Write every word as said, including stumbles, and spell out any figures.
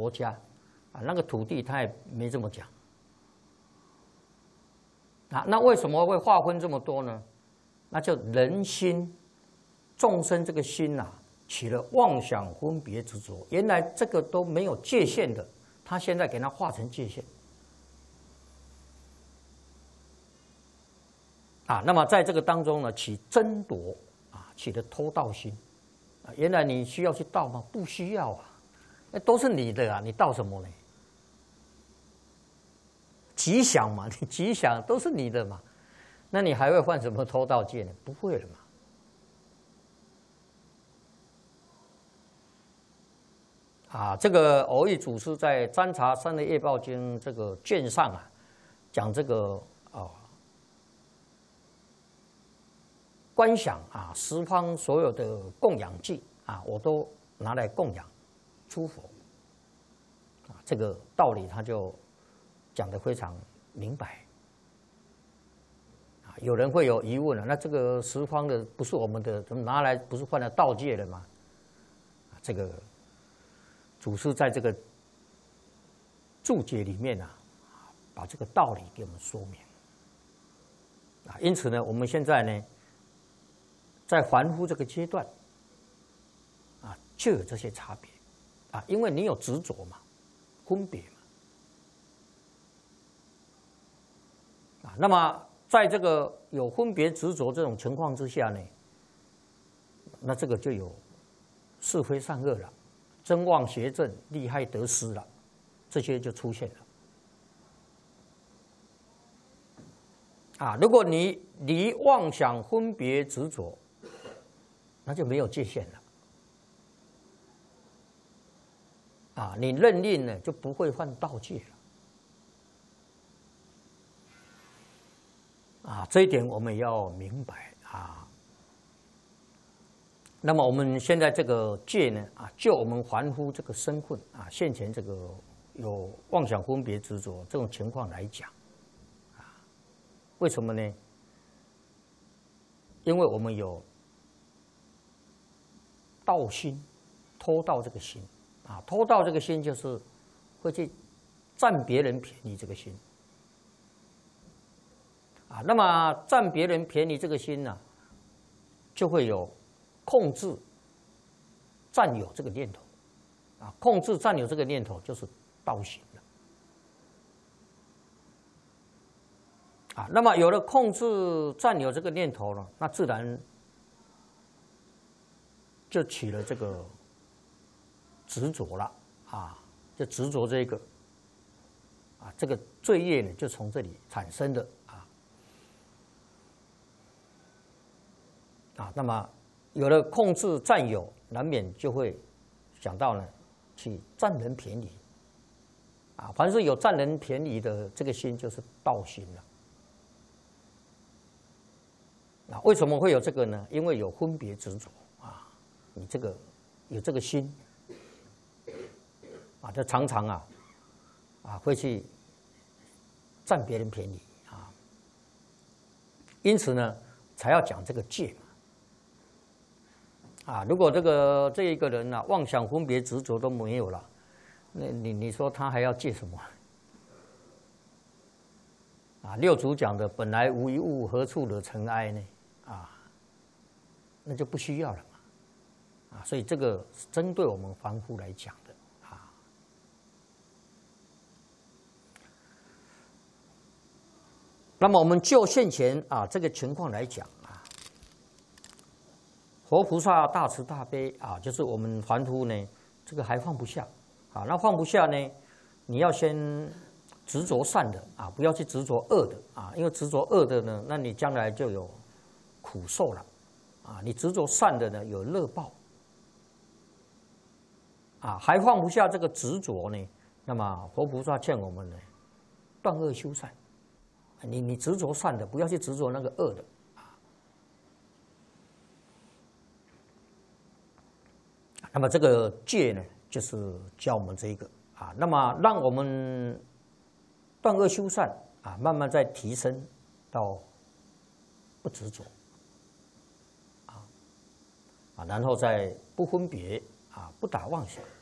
国家，啊，那个土地他也没这么讲。啊，那为什么会划分这么多呢？那就人心，众生这个心呐、啊，起了妄想分别执着，原来这个都没有界限的，他现在给它划成界限。啊，那么在这个当中呢，起争夺啊，起了偷盗心。啊，原来你需要去盗吗？不需要啊，那都是你的啊，你盗什么呢？吉祥嘛，你吉祥都是你的嘛，那你还会犯什么偷盗戒呢？不会了嘛。啊，这个偶益祖师在《占察三的业报经》这个卷上啊，讲这个啊，观想啊，十方所有的供养祭啊，我都拿来供养诸佛。啊，这个道理他就讲得非常明白。啊，有人会有疑问了，那这个十方的不是我们的，怎么拿来不是犯了盗戒了吗？啊，这个祖师在这个注解里面啊，把这个道理给我们说明。啊，因此呢，我们现在呢，在凡夫这个阶段，啊，就有这些差别，啊，因为你有执着嘛，分别嘛，啊，那么在这个有分别执着这种情况之下呢，那这个就有是非善恶了，真妄邪正，利害得失了，这些就出现了。啊，如果你离妄想分别执着，那就没有界限了。啊，你认定呢，就不会犯盗戒了。啊，这一点我们也要明白啊。那么我们现在这个戒呢，啊，就我们凡夫这个身份啊，现前这个有妄想分别执着这种情况来讲，啊，为什么呢？因为我们有盗心，偷盗这个心，啊，偷盗这个心就是会去占别人便宜这个心，啊，那么占别人便宜这个心呢、啊，就会有控制、占有这个念头，啊，控制、占有这个念头就是盗心了，啊，那么有了控制、占有这个念头呢，那自然就起了这个执着了，啊，就执着这个，啊，这个罪业呢就从这里产生的，啊，啊，那么有了控制、占有，难免就会想到呢，去占人便宜，啊，凡是有占人便宜的这个心，就是盗心了。啊，为什么会有这个呢？因为有分别执着啊，你这个有这个心啊，就常常啊啊会去占别人便宜啊，因此呢，才要讲这个戒嘛。啊，如果这个这一个人呢、啊，妄想分别执着都没有了，那你你说他还要戒什么？啊，六祖讲的本来无一物，何处惹尘埃呢？啊，那就不需要了嘛。啊，所以这个是针对我们凡夫来讲的啊。那么我们就现前啊这个情况来讲。佛菩萨大慈大悲啊，就是我们凡夫呢，这个还放不下啊。那放不下呢，你要先执着善的啊，不要去执着恶的啊，因为执着恶的呢，那你将来就有苦受了啊。你执着善的呢，有乐报啊，还放不下这个执着呢，那么佛菩萨劝我们呢，断恶修善。你你执着善的，不要去执着那个恶的。那么这个戒呢，就是教我们这一个啊，那么让我们断恶修善啊，慢慢再提升到不执着啊啊，然后再不分别啊，不打妄想。